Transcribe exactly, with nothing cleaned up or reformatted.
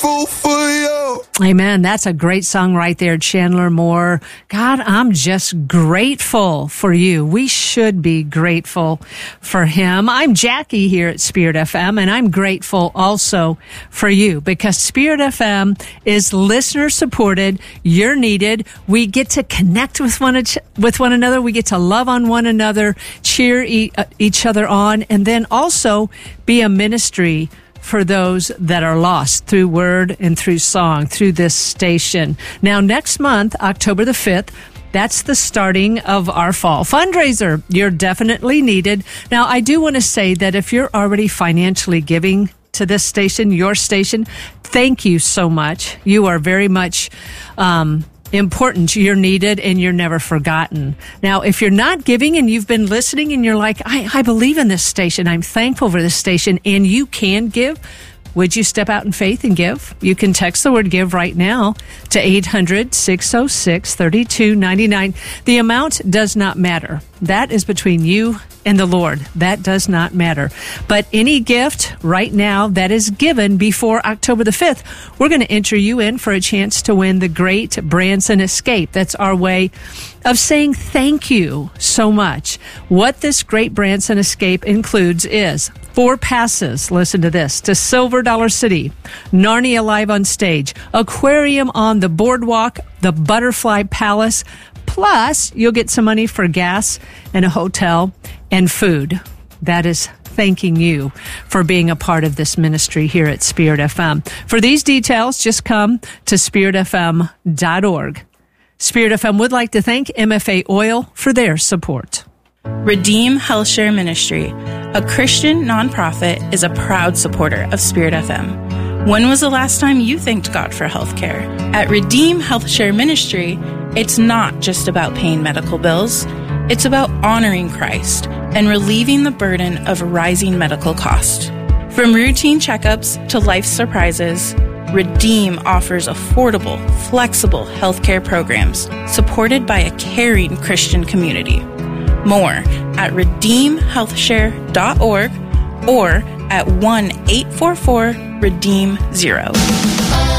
grateful for you. Amen. That's a great song right there, Chandler Moore. God, I'm just grateful for you. We should be grateful for him. I'm Jackie here at Spirit F M, and I'm grateful also for you because Spirit F M is listener supported. You're needed. We get to connect with one, with one another. We get to love on one another, cheer e- uh, each other on, and then also be a ministry for those that are lost through word and through song, through this station. Now, next month, October the fifth, that's the starting of our fall fundraiser. You're definitely needed. Now, I do want to say that if you're already financially giving to this station, your station, thank you so much. You are very much um important. You're needed and you're never forgotten. Now, if you're not giving and you've been listening and you're like, I, I believe in this station, I'm thankful for this station, and you can give, would you step out in faith and give? You can text the word give right now to eight hundred, six oh six, three two nine nine. The amount does not matter. That is between you and the Lord. That does not matter. But any gift right now that is given before October the fifth, we're going to enter you in for a chance to win the Great Branson Escape. That's our way of saying thank you so much. What this Great Branson Escape includes is four passes, listen to this, to Silver Dollar City, Narnia Live on Stage, Aquarium on the Boardwalk, the Butterfly Palace, plus you'll get some money for gas and a hotel and food. That is thanking you for being a part of this ministry here at Spirit F M. For these details, just come to spirit f m dot org. Spirit F M would like to thank M F A Oil for their support. Redeem HealthShare Ministry, a Christian nonprofit, is a proud supporter of Spirit F M. When was the last time you thanked God for healthcare? At Redeem HealthShare Ministry, it's not just about paying medical bills. It's about honoring Christ and relieving the burden of rising medical costs. From routine checkups to life surprises, Redeem offers affordable, flexible healthcare programs supported by a caring Christian community. More at redeem health share dot org or at one eight four four redeem zero.